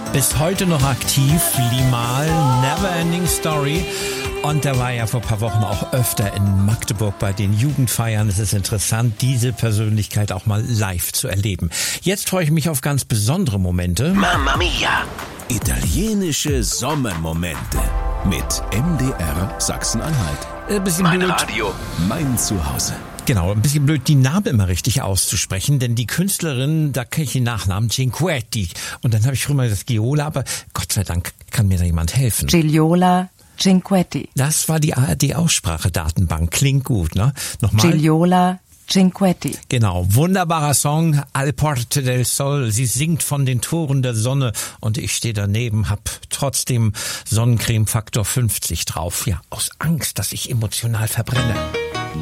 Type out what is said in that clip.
Bis heute noch aktiv, Limahl, Neverending Story. Und der war ja vor ein paar Wochen auch öfter in Magdeburg bei den Jugendfeiern. Es ist interessant, diese Persönlichkeit auch mal live zu erleben. Jetzt freue ich mich auf ganz besondere Momente. Mamma Mia! Italienische Sommermomente mit MDR Sachsen-Anhalt. Bisschen Mein blöd. Radio. Mein Zuhause. Genau, ein bisschen blöd, die Namen immer richtig auszusprechen, denn die Künstlerin, da kenne ich den Nachnamen, Cinquetti. Und dann habe ich früher mal das Giola, aber Gott sei Dank kann mir da jemand helfen. Gigliola Cinquetti. Das war die ARD-Aussprachedatenbank. Klingt gut, ne? Nochmal. Gigliola Cinquetti. Genau, wunderbarer Song, Al Porte del Sol. Sie singt von den Toren der Sonne und ich stehe daneben, hab trotzdem Sonnencreme Faktor 50 drauf. Ja, aus Angst, dass ich emotional verbrenne.